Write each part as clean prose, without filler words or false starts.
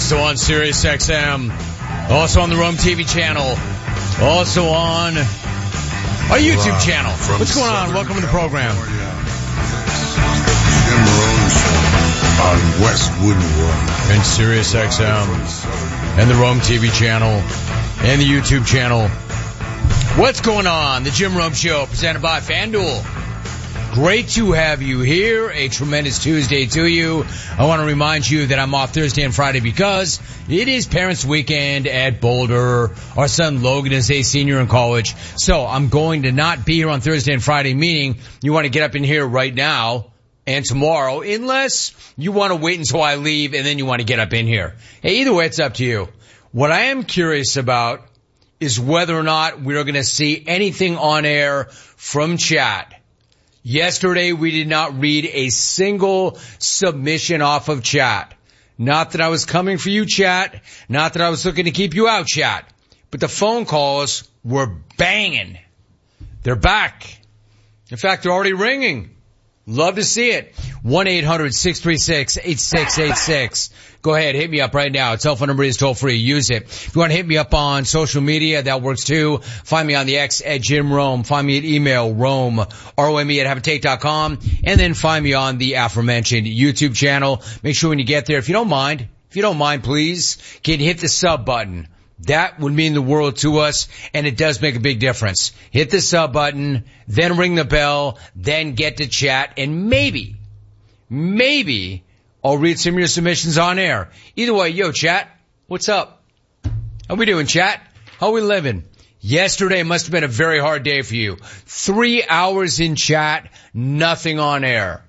Also on Sirius XM. Also on the Rome TV channel. Also on our YouTube channel. What's going on? Welcome to the program. Jim Rome Show on Westwood One. And Sirius XM. And the Rome TV channel. And the YouTube channel. What's going on? The Jim Rome Show presented by FanDuel. Great to have you here. A tremendous Tuesday to you. I want to remind you that I'm off Thursday and Friday because it is Parents' Weekend at Boulder. Our son Logan is a senior in college. So I'm going to not be here on Thursday and Friday, meaning you want to get up in here right now and tomorrow, unless you want to wait until I leave and then you want to get up in here. Hey, either way, it's up to you. What I am curious about is whether or not we're going to see anything on air from chat. Yesterday, we did not read a single submission off of chat. Not that I was coming for you, chat. Not that I was looking to keep you out, chat. But the phone calls were banging. They're back. In fact, they're already ringing. Love to see it. 1-800-636-8686. Go ahead, hit me up right now. Telephone number is toll free. Use it. If you want to hit me up on social media, that works too. Find me on the X at Jim Rome. Find me at email Rome, R-O-M-E @habitate.com. And then find me on the aforementioned YouTube channel. Make sure when you get there, if you don't mind, please, can you hit the sub button? That would mean the world to us, and it does make a big difference. Hit the sub button, then ring the bell, then get to chat, and maybe I'll read some of your submissions on air. Either way, yo, chat, what's up? How we doing, chat? How we living? Yesterday must have been a very hard day for you. 3 hours in chat, nothing on air.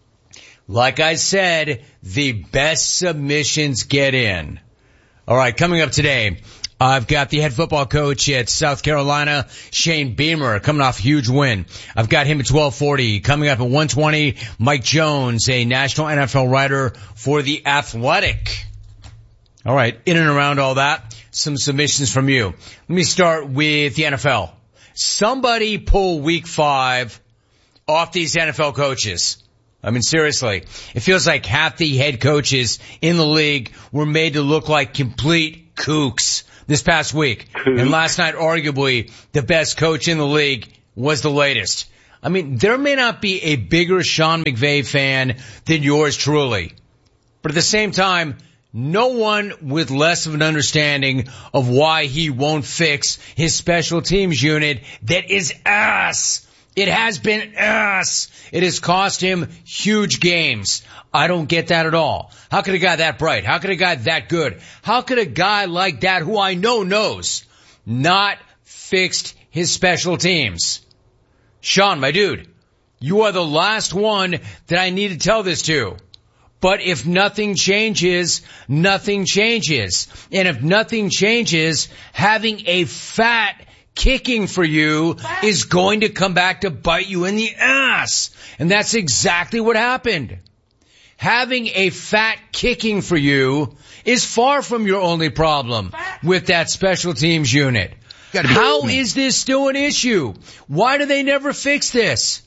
Like I said, the best submissions get in. All right, coming up today, I've got the head football coach at South Carolina, Shane Beamer, coming off a huge win. I've got him at 1240. Coming up at 120, Mike Jones, a national NFL writer for The Athletic. All right, in and around all that, some submissions from you. Let me start with the NFL. Somebody pull week 5 off these NFL coaches. I mean, seriously, it feels like half the head coaches in the league were made to look like complete kooks this past week. And last night, arguably, the best coach in the league was the latest. I mean, there may not be a bigger Sean McVay fan than yours truly. But at the same time, no one with less of an understanding of why he won't fix his special teams unit that is ass. It has been ass. It has cost him huge games. I don't get that at all. How could a guy that bright? How could a guy that good? How could a guy like that, who I know knows, not fixed his special teams? Sean, my dude, you are the last one that I need to tell this to. But if nothing changes, nothing changes. And if nothing changes, having a fat kicking for you is going to come back to bite you in the ass. And that's exactly what happened. Having a fat kicking for you is far from your only problem with that special teams unit. How is this still an issue? Why do they never fix this?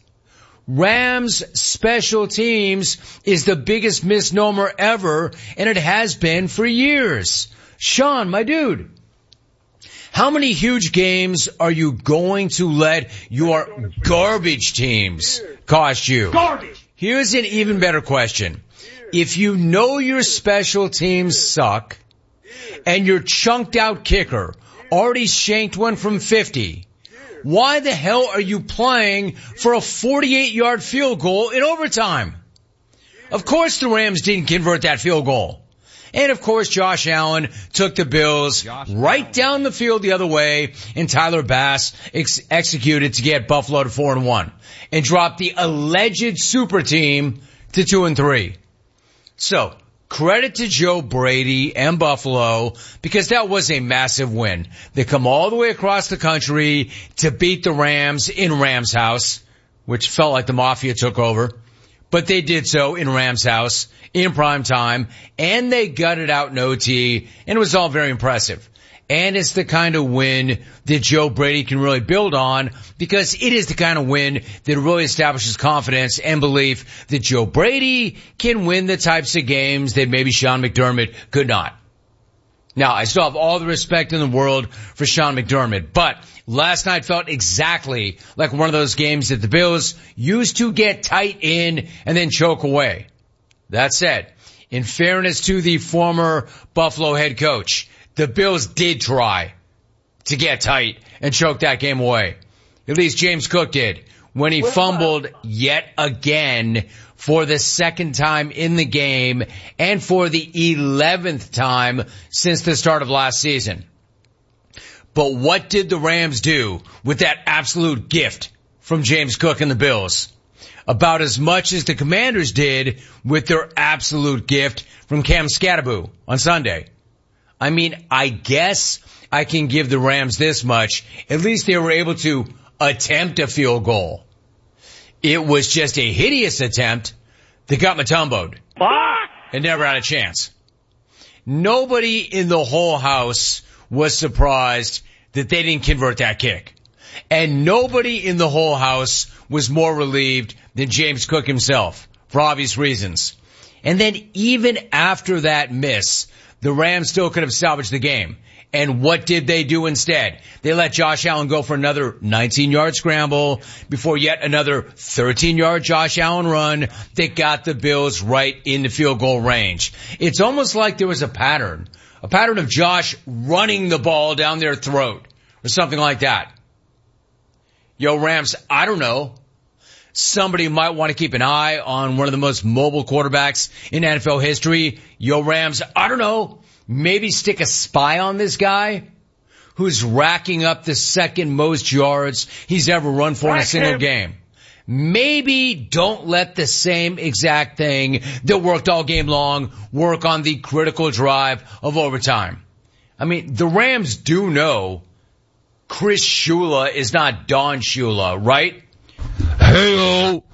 Rams special teams is the biggest misnomer ever, and it has been for years. Sean, my dude, how many huge games are you going to let your garbage teams cost you? Garbage. Here's an even better question. If you know your special teams suck and your chunked out kicker already shanked one from 50, why the hell are you playing for a 48-yard field goal in overtime? Of course the Rams didn't convert that field goal. And, of course, Josh Allen took the Bills right down the field the other way, and Tyler Bass executed to get Buffalo to 4-1 and dropped the alleged super team to 2-3. So, credit to Joe Brady and Buffalo, because that was a massive win. They come all the way across the country to beat the Rams in Rams House, which felt like the Mafia took over. But they did so in Rams House in prime time, and they gutted out in OT, and it was all very impressive. And it's the kind of win that Joe Brady can really build on, because it is the kind of win that really establishes confidence and belief that Joe Brady can win the types of games that maybe Sean McDermott could not. Now, I still have all the respect in the world for Sean McDermott, but last night felt exactly like one of those games that the Bills used to get tight in and then choke away. That said, in fairness to the former Buffalo head coach, the Bills did try to get tight and choke that game away. At least James Cook did when he fumbled yet again for the second time in the game and for the 11th time since the start of last season. But what did the Rams do with that absolute gift from James Cook and the Bills? About as much as the Commanders did with their absolute gift from Cam Skattebo on Sunday. I mean, I guess I can give the Rams this much. At least they were able to attempt a field goal. It was just a hideous attempt that got Mutombo'd and never had a chance. Nobody in the whole house was surprised that they didn't convert that kick. And nobody in the whole house was more relieved than James Cook himself, for obvious reasons. And then even after that miss, the Rams still could have salvaged the game. And what did they do instead? They let Josh Allen go for another 19-yard scramble before yet another 13-yard Josh Allen run that got the Bills right in the field goal range. It's almost like there was a pattern of Josh running the ball down their throat or something like that. Yo, Rams, I don't know. Somebody might want to keep an eye on one of the most mobile quarterbacks in NFL history. Yo, Rams, I don't know. Maybe stick a spy on this guy who's racking up the second most yards he's ever run for in a single game. Maybe don't let the same exact thing that worked all game long work on the critical drive of overtime. I mean, the Rams do know Chris Shula is not Don Shula, right? Hey-o.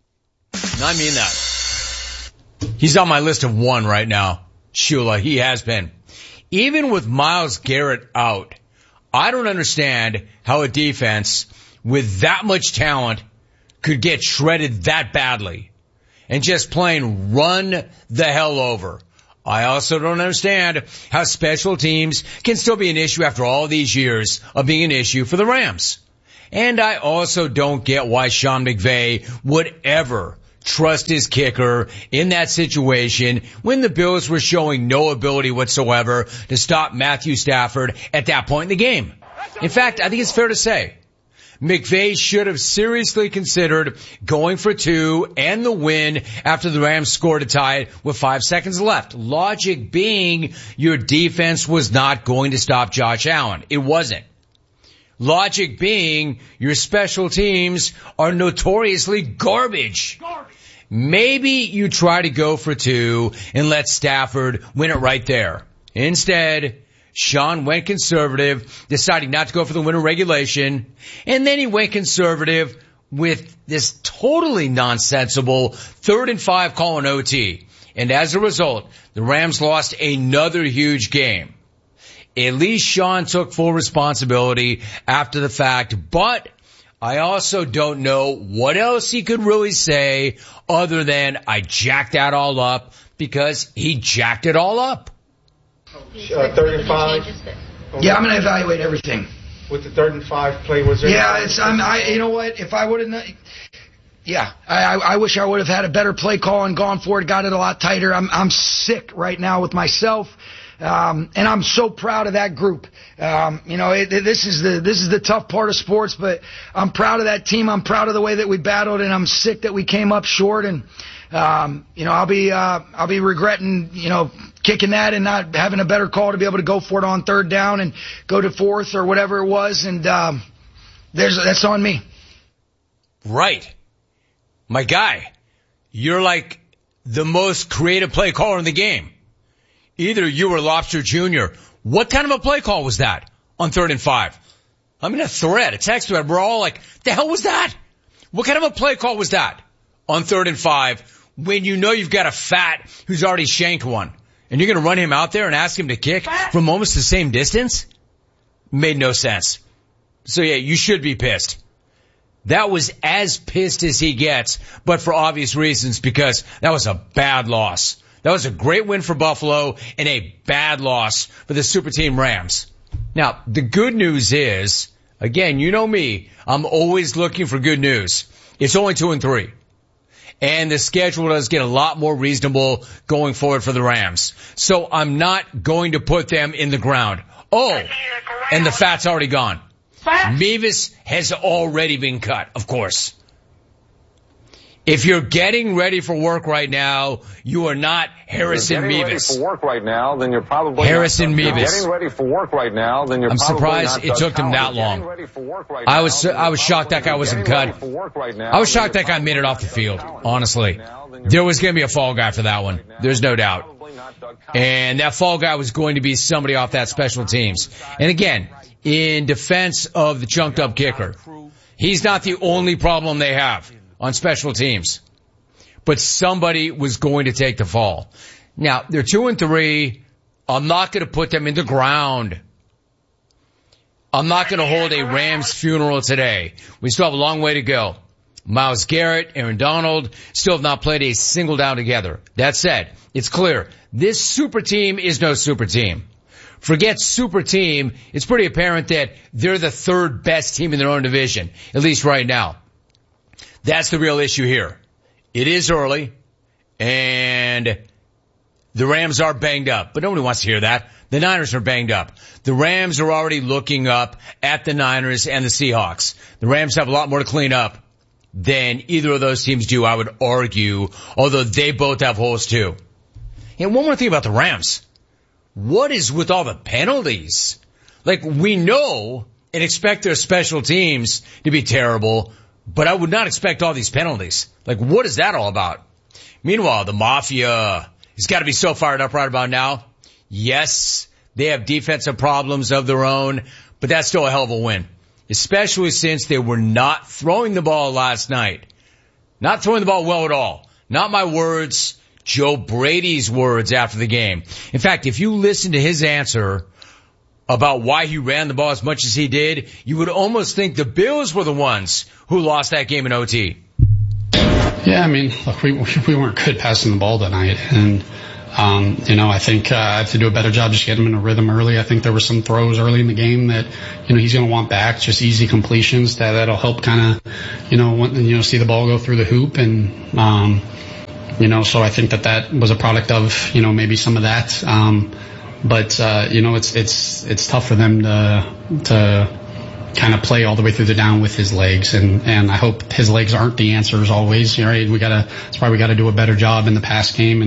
I mean that. He's on my list of one right now. Shula, he has been. Even with Myles Garrett out, I don't understand how a defense with that much talent could get shredded that badly and just plain run the hell over. I also don't understand how special teams can still be an issue after all these years of being an issue for the Rams. And I also don't get why Sean McVay would ever trust his kicker in that situation when the Bills were showing no ability whatsoever to stop Matthew Stafford at that point in the game. In fact, I think it's fair to say McVay should have seriously considered going for two and the win after the Rams scored to tie it with 5 seconds left. Logic being your defense was not going to stop Josh Allen. It wasn't. Logic being your special teams are notoriously garbage. Maybe you try to go for two and let Stafford win it right there. Instead, Sean went conservative, deciding not to go for the winner regulation, and then he went conservative with this totally nonsensible 3rd and 5 call in OT. And as a result, the Rams lost another huge game. At least Sean took full responsibility after the fact, but I also don't know what else he could really say other than I jacked that all up, because he jacked it all up. 3rd and 5. Yeah, I'm going to evaluate everything. With the 3rd and 5 play, was there? Yeah, you know what? If I would have, I wish I would have had a better play call and gone for it, got it a lot tighter. I'm sick right now with myself. And I'm so proud of that group. This is the tough part of sports, but I'm proud of that team. I'm proud of the way that we battled, and I'm sick that we came up short. And, I'll be regretting, kicking that and not having a better call to be able to go for it on 3rd down and go to 4th or whatever it was. And, that's on me. Right. My guy, you're like the most creative play caller in the game. Either you or Lobster Jr. What kind of a play call was that on 3rd and 5? I mean, a text thread. We're all like, the hell was that? What kind of a play call was that on 3rd and 5 when you know you've got a fat who's already shanked one and you're going to run him out there and ask him to kick from almost the same distance? Made no sense. So yeah, you should be pissed. That was as pissed as he gets, but for obvious reasons, because that was a bad loss. That was a great win for Buffalo and a bad loss for the super team Rams. Now, the good news is, again, you know me, I'm always looking for good news. It's only 2-3. And the schedule does get a lot more reasonable going forward for the Rams. So I'm not going to put them in the ground. Oh, and the fat's already gone. Mevis has already been cut, of course. If you're getting ready for work right now, you are not Harrison Mevis. If you're getting ready for work right now, then you're probably Harrison Mevis. Getting ready for work right now, then you're I'm surprised it took him that long. I was shocked that guy wasn't cut. I was shocked that guy made it off the field, honestly. There was going to be a fall guy for that one. There's no doubt. And that fall guy was going to be somebody off that special teams. And again, in defense of the chunked up kicker, he's not the only problem they have on special teams. But somebody was going to take the fall. Now, they're 2-3. I'm not going to put them in the ground. I'm not going to hold a Rams funeral today. We still have a long way to go. Myles Garrett, Aaron Donald still have not played a single down together. That said, it's clear. This super team is no super team. Forget super team. It's pretty apparent that they're the third best team in their own division, at least right now. That's the real issue here. It is early, and the Rams are banged up, but nobody wants to hear that. The Niners are banged up. The Rams are already looking up at the Niners and the Seahawks. The Rams have a lot more to clean up than either of those teams do, I would argue, although they both have holes too. And one more thing about the Rams. What is with all the penalties? Like, we know and expect their special teams to be terrible, but I would not expect all these penalties. Like, what is that all about? Meanwhile, the Mafia has got to be so fired up right about now. Yes, they have defensive problems of their own, but that's still a hell of a win, especially since they were not throwing the ball last night. Not throwing the ball well at all. Not my words, Joe Brady's words after the game. In fact, if you listen to his answer about why he ran the ball as much as he did, you would almost think the Bills were the ones who lost that game in OT. Yeah, I mean, look, we weren't good passing the ball tonight, and I think I have to do a better job just getting him in a rhythm early. I think there were some throws early in the game that he's going to want back, just easy completions that'll help kind of see the ball go through the hoop, and so I think that was a product of maybe some of that. But it's tough for them to kind of play all the way through the down with his legs, and I hope his legs aren't the answers always. Right? That's why we gotta do a better job in the pass game,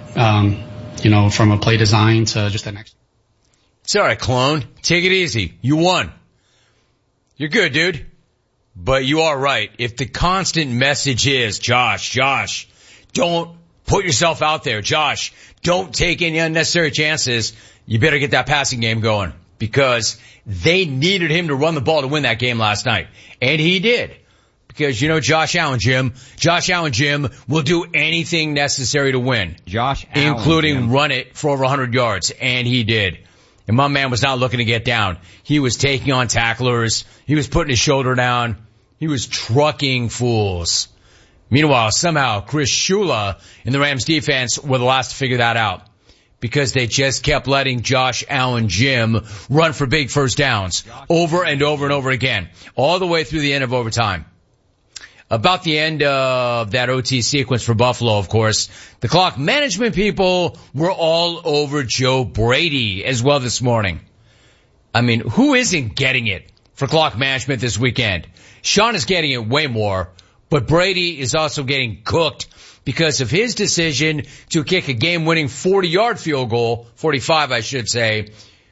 and from a play design to just the next. It's all right, clone. Take it easy. You won. You're good, dude. But you are right. If the constant message is, Josh, don't put yourself out there. Josh, don't take any unnecessary chances. You better get that passing game going, because they needed him to run the ball to win that game last night. And he did. Because, Josh Allen Jim will do anything necessary to win. Including run it for over 100 yards. And he did. And my man was not looking to get down. He was taking on tacklers. He was putting his shoulder down. He was trucking fools. Meanwhile, somehow Chris Shula in the Rams defense were the last to figure that out, because they just kept letting Josh Allen Jim run for big first downs over and over and over again, all the way through the end of overtime. About the end of that OT sequence for Buffalo, of course, the clock management people were all over Joe Brady as well this morning. I mean, who isn't getting it for clock management this weekend? Sean is getting it way more, but Brady is also getting cooked because of his decision to kick a game-winning 40-yard field goal, 45 I should say,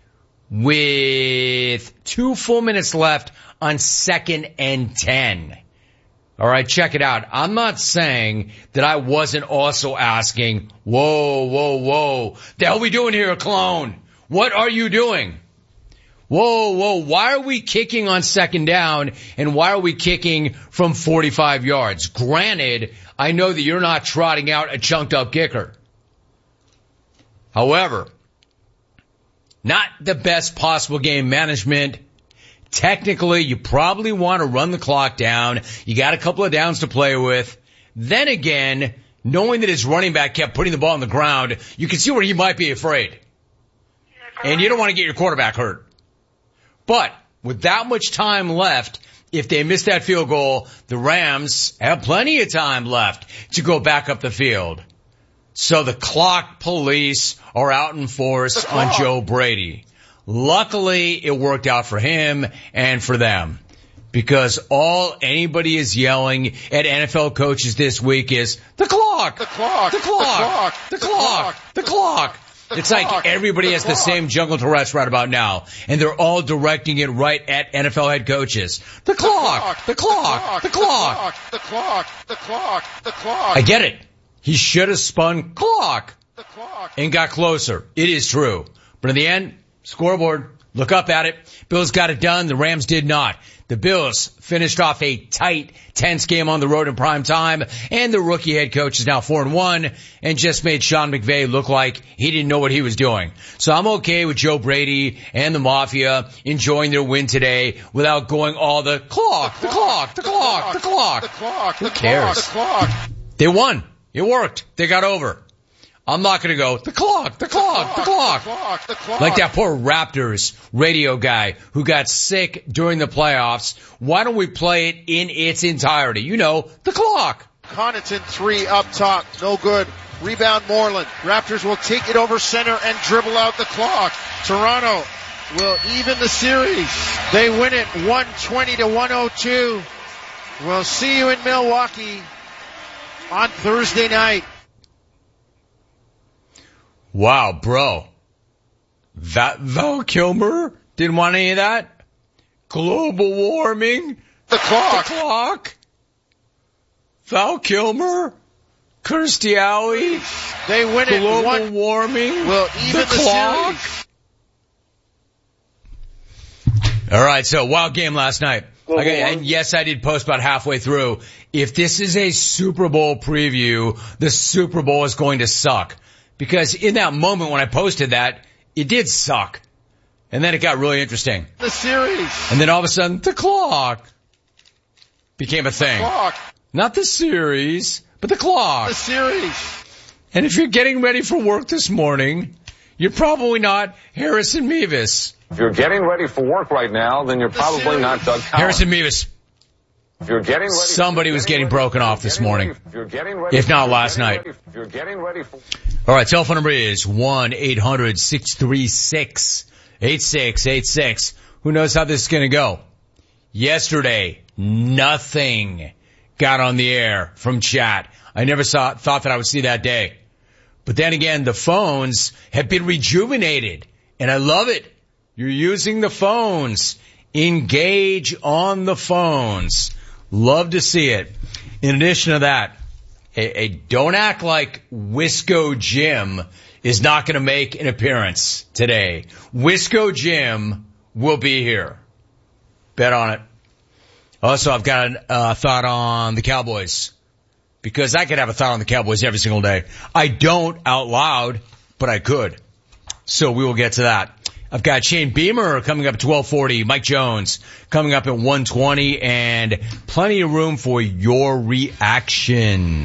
with 2 full minutes left on 2nd and 10. All right, check it out. I'm not saying that I wasn't also asking, whoa, the hell are we doing here, clone? What are you doing? Whoa, why are we kicking on 2nd down, and why are we kicking from 45 yards? Granted, I know that you're not trotting out a chunked up kicker. However, not the best possible game management. Technically, you probably want to run the clock down. You got a couple of downs to play with. Then again, knowing that his running back kept putting the ball on the ground, you can see where he might be afraid. And you don't want to get your quarterback hurt. But with that much time left, if they miss that field goal, the Rams have plenty of time left to go back up the field. So the clock police are out in force on Joe Brady. Luckily, it worked out for him and for them. Because all anybody is yelling at NFL coaches this week is, the clock! The clock! The clock! The clock! The clock! It's like everybody has the same jungle Tourette's right about now, and they're all directing it right at NFL head coaches. The clock! The clock! The clock! The clock! The clock! The clock! I get it. He should have spun clock and got closer. It is true. But in the end, scoreboard, look up at it. Bills got it done. The Rams did not. The Bills finished off a tight, tense game on the road in prime time, and the rookie head coach is now 4-1 and just made Sean McVay look like he didn't know what he was doing. So I'm okay with Joe Brady and the Mafia enjoying their win today without going all the clock. Who cares? They won. It worked. They got over. I'm not going to go, the clock. Like that poor Raptors radio guy who got sick during the playoffs. Why don't we play it in its entirety? You know, the clock. Connaughton 3 up top. No good. Rebound Moreland. Raptors will take it over center and dribble out the clock. Toronto will even the series. They win it 120-102. We'll see you in Milwaukee on Thursday night. Wow, bro. That Val Kilmer didn't want any of that? Global warming? The clock. The clock? Val Kilmer? Kirstie Alley? They win it. Global warming? Will even the clock? series. All right, so wild game last night. Okay, and yes, I did post about halfway through. If this is a Super Bowl preview, the Super Bowl is going to suck. Because in that moment when I posted that, it did suck. And then it got really interesting. The series. And then all of a sudden, the clock became a thing. The clock. Not the series, but the clock. The series. And if you're getting ready for work this morning, you're probably not Harrison Mevis. If you're getting ready for work right now, then you're probably not Doug Collins. Harrison Mevis. If you're getting ready, somebody was getting broken off this morning, if not last night. All right, telephone number is 1-800-636-8686. Who knows how this is going to go? Yesterday, nothing got on the air from chat. I never thought that I would see that day. But then again, the phones have been rejuvenated, and I love it. You're using the phones. Engage on the phones. Love to see it. In addition to that, don't act like Wisco Jim is not going to make an appearance today. Wisco Jim will be here. Bet on it. Also, I've got a thought on the Cowboys, because I could have a thought on the Cowboys every single day. I don't out loud, but I could. So we will get to that. I've got Shane Beamer coming up at 12:40, Mike Jones coming up at 1:20, and plenty of room for your reaction.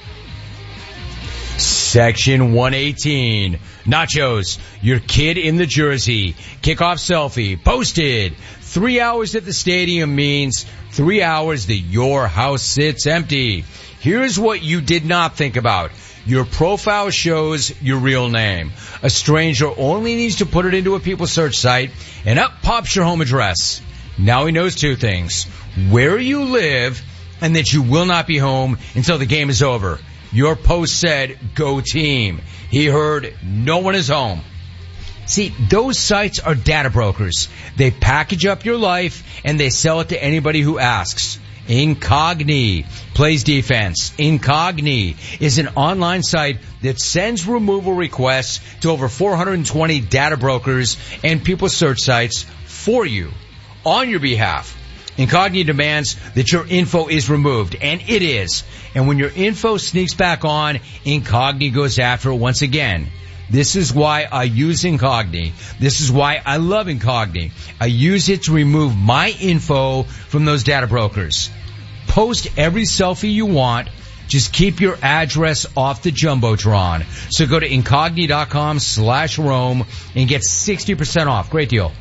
Section 118, Nachos, your kid in the jersey, kickoff selfie, posted. 3 hours at the stadium means 3 hours that your house sits empty. Here's what you did not think about. Your profile shows your real name. A stranger only needs to put it into a people search site, and up pops your home address. Now he knows two things: where you live, and that you will not be home until the game is over. Your post said, "Go team." He heard, "No one is home." See, those sites are data brokers. They package up your life, and they sell it to anybody who asks. Incogni plays defense. Incogni is an online site that sends removal requests to over 420 data brokers and people search sites for you, on your behalf. Incogni demands that your info is removed, and it is. And when your info sneaks back on, Incogni goes after it once again. This is why I use Incogni. This is why I love Incogni. I use it to remove my info from those data brokers. Post every selfie you want, Just keep your address off the Jumbotron. So go to Incogni.com/Rome and get 60% off. Great deal.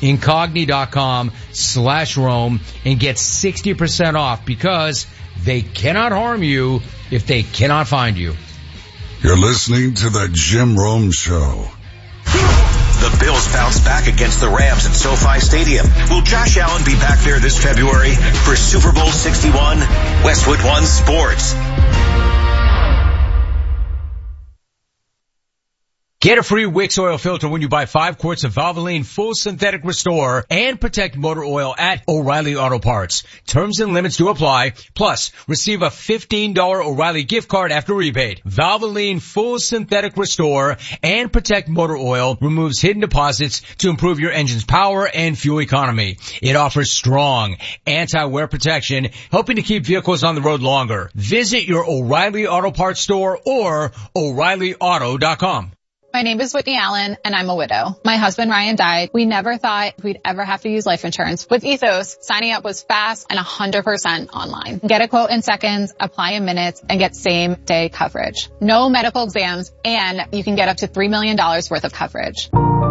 Incogni.com/Rome and get 60% off because they cannot harm you if they cannot find you. You're listening to the Jim Rome Show. The Bills bounce back against the Rams at SoFi Stadium. Will Josh Allen be back there this February for Super Bowl 61? Westwood One Sports. Get a free Wix oil filter when you buy 5 quarts of Valvoline Full Synthetic Restore and Protect Motor Oil at O'Reilly Auto Parts. Terms and limits do apply. Plus, receive a $15 O'Reilly gift card after rebate. Valvoline Full Synthetic Restore and Protect Motor Oil removes hidden deposits to improve your engine's power and fuel economy. It offers strong anti-wear protection, helping to keep vehicles on the road longer. Visit your O'Reilly Auto Parts store or O'ReillyAuto.com. My name is Whitney Allen, and I'm a widow. My husband, Ryan, died. We never thought we'd ever have to use life insurance. With Ethos, signing up was fast and 100% online. Get a quote in seconds, apply in minutes, and get same-day coverage. No medical exams, and you can get up to $3 million worth of coverage.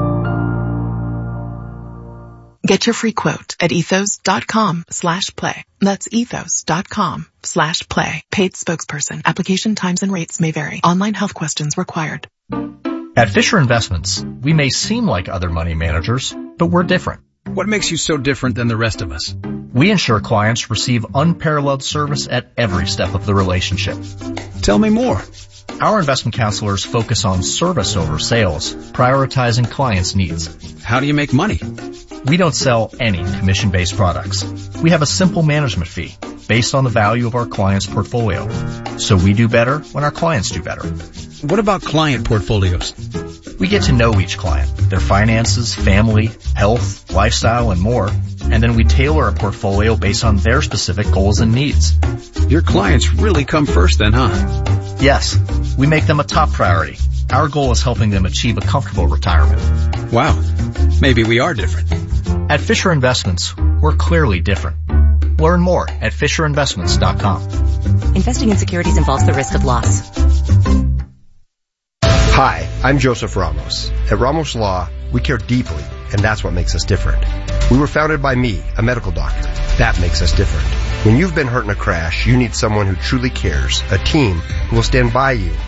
Get your free quote at ethos.com/play. That's ethos.com/play. Paid spokesperson. Application times and rates may vary. Online health questions required. At Fisher Investments, we may seem like other money managers, but we're different. What makes you so different than the rest of us? We ensure clients receive unparalleled service at every step of the relationship. Tell me more. Our investment counselors focus on service over sales, prioritizing clients' needs. How do you make money? We don't sell any commission-based products. We have a simple management fee based on the value of our client's portfolio. So we do better when our clients do better. What about client portfolios? We get to know each client, their finances, family, health, lifestyle, and more, and then we tailor a portfolio based on their specific goals and needs. Your clients really come first then, huh? Yes, we make them a top priority. Our goal is helping them achieve a comfortable retirement. Wow, maybe we are different. At Fisher Investments, we're clearly different. Learn more at FisherInvestments.com. Investing in securities involves the risk of loss. Hi, I'm Joseph Ramos. At Ramos Law, we care deeply, and that's what makes us different. We were founded by me, a medical doctor. That makes us different. When you've been hurt in a crash, you need someone who truly cares, a team who will stand by you